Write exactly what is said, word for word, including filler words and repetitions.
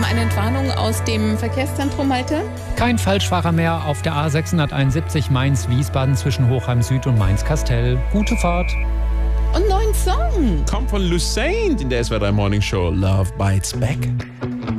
haben eine Entwarnung aus dem Verkehrszentrum, Malte. Kein Falschfahrer mehr auf der A sechshunderteinundsiebzig Mainz-Wiesbaden zwischen Hochheim Süd und Mainz-Kastel. Gute Fahrt. Und neuen Song. Kommt von Lucene in der S W R drei Morning Show. Love Bites Back.